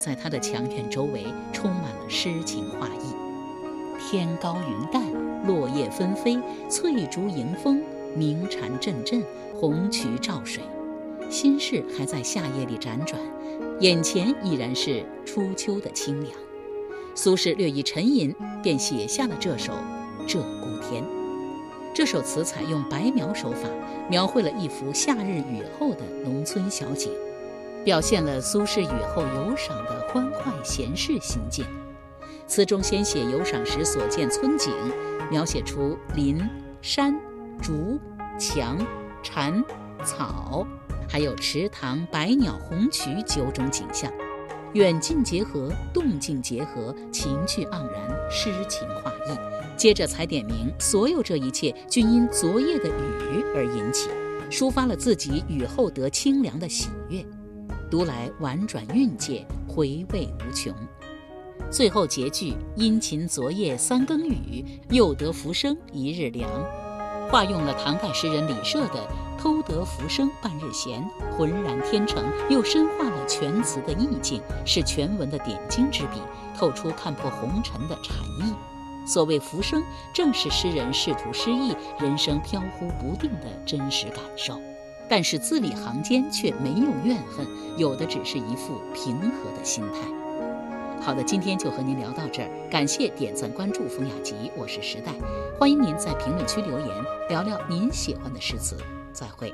在他的墙院周围充满了诗情画意。天高云淡，落叶纷飞，翠竹迎风，鸣蝉阵阵，红渠照水。心事还在夏夜里辗转，眼前依然是初秋的清凉。苏轼略一沉吟，便写下了这首《鹧鸪天》。这首词采用白描手法，描绘了一幅夏日雨后的农村小景，表现了苏轼雨后游赏的欢快闲适心境。词中先写游赏时所见村景，描写出林、山、竹、墙、蝉、草，还有池塘、百鸟、红渠9种景象，远近结合，动静结合，情趣盎然，诗情画意。接着才点明所有这一切均因昨夜的雨而引起，抒发了自己雨后得清凉的喜悦，读来婉转韵界，回味无穷。最后结句殷勤昨夜3更雨，又得浮生1日凉，化用了唐代诗人李涉的偷得浮生半日闲，浑然天成，又深化了全词的意境，是全文的点睛之笔，透出看破红尘的禅意。所谓浮生，正是诗人仕途失意，人生飘忽不定的真实感受，但是字里行间却没有怨恨，有的只是一副平和的心态。好的，今天就和您聊到这儿，感谢点赞关注风雅集，我是时代，欢迎您在评论区留言，聊聊您喜欢的诗词。再会。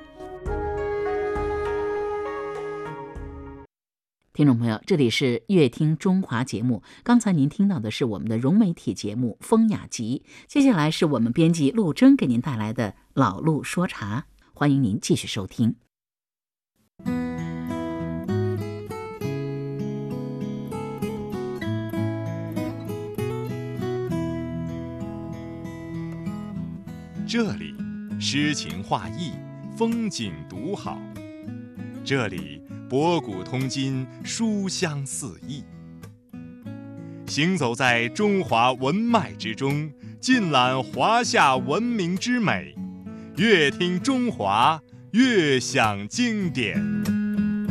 听众朋友，这里是乐听中华节目，刚才您听到的是我们的融媒体节目风雅集，接下来是我们编辑陆征给您带来的老陆说茶，欢迎您继续收听。 这里诗情画意，风景独好，这里博古通今，书香四溢。行走在中华文脉之中，尽览华夏文明之美，乐听中华，乐享经典。